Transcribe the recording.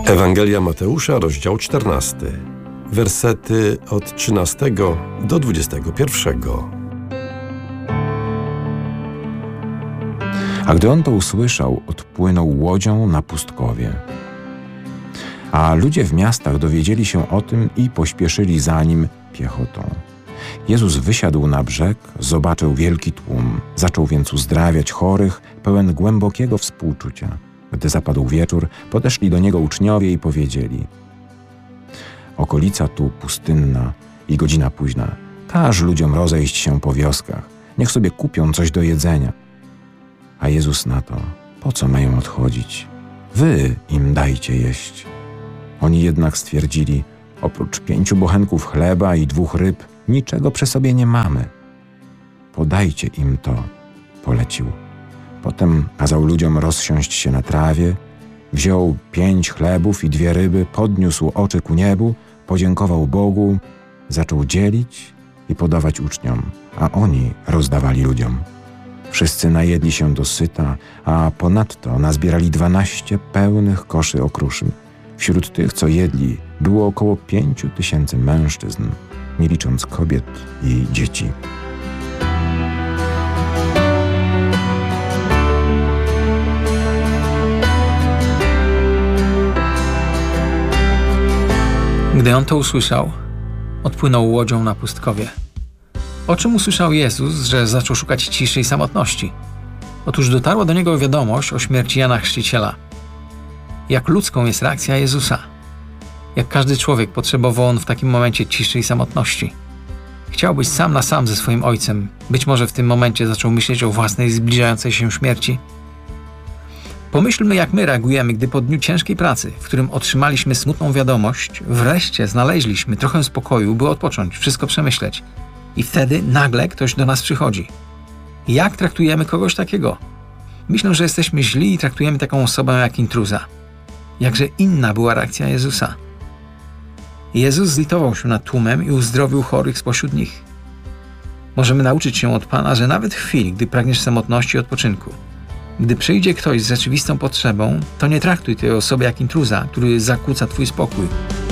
Ewangelia Mateusza, rozdział 14, wersety od 13 do 21. A gdy on to usłyszał, odpłynął łodzią na pustkowie. A ludzie w miastach dowiedzieli się o tym i pośpieszyli za nim piechotą. Jezus wysiadł na brzeg, zobaczył wielki tłum. Zaczął więc uzdrawiać chorych, pełen głębokiego współczucia. Gdy zapadł wieczór, podeszli do niego uczniowie i powiedzieli: okolica tu pustynna i godzina późna. Każ ludziom rozejść się po wioskach. Niech sobie kupią coś do jedzenia. A Jezus na to: po co mają odchodzić? Wy im dajcie jeść. Oni jednak stwierdzili: oprócz 5 bochenków chleba i 2 ryb, niczego przy sobie nie mamy. Podajcie im to, polecił. Potem kazał ludziom rozsiąść się na trawie, wziął 5 chlebów i 2 ryby, podniósł oczy ku niebu, podziękował Bogu, zaczął dzielić i podawać uczniom, a oni rozdawali ludziom. Wszyscy najedli się dosyta, a ponadto nazbierali 12 pełnych koszy okruszy. Wśród tych, co jedli, było około 5000 mężczyzn, nie licząc kobiet i dzieci. Gdy on to usłyszał, odpłynął łodzią na pustkowie. O czym usłyszał Jezus, że zaczął szukać ciszy i samotności? Otóż dotarła do niego wiadomość o śmierci Jana Chrzciciela. Jak ludzką jest reakcja Jezusa? Jak każdy człowiek potrzebował on w takim momencie ciszy i samotności. Chciał być sam na sam ze swoim Ojcem. Być może w tym momencie zaczął myśleć o własnej zbliżającej się śmierci. Pomyślmy, jak my reagujemy, gdy po dniu ciężkiej pracy, w którym otrzymaliśmy smutną wiadomość, wreszcie znaleźliśmy trochę spokoju, by odpocząć, wszystko przemyśleć. I wtedy nagle ktoś do nas przychodzi. Jak traktujemy kogoś takiego? Myślę, że jesteśmy źli i traktujemy taką osobę jak intruza. Jakże inna była reakcja Jezusa. Jezus zlitował się nad tłumem i uzdrowił chorych spośród nich. Możemy nauczyć się od Pana, że nawet w chwili, gdy pragniesz samotności i odpoczynku, gdy przyjdzie ktoś z rzeczywistą potrzebą, to nie traktuj tej osoby jak intruza, który zakłóca Twój spokój.